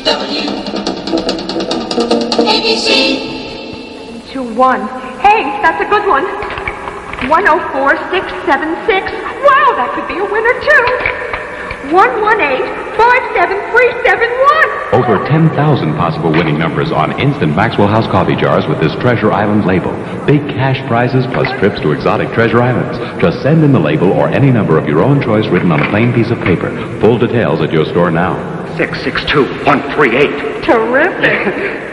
W, ABC. 2-1. Hey, that's a good one. 104676. Wow, that could be a winner too. 11857371. Over 10,000 possible winning numbers on instant Maxwell House coffee jars with this Treasure Island label. Big cash prizes plus trips to exotic treasure islands. Just send in the label or any number of your own choice written on a plain piece of paper. Full details at your store now. 662138. Terrific.